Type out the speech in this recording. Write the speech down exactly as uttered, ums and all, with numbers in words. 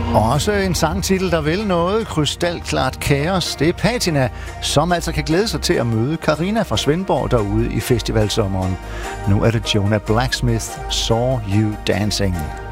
Også en sangtitel, der vil noget krystalklart kaos. Det er Patina, som altså kan glæde sig til at møde Karina fra Svendborg derude i festivalsommeren. Nu er det Jonah Blacksmith, Saw You Dancing.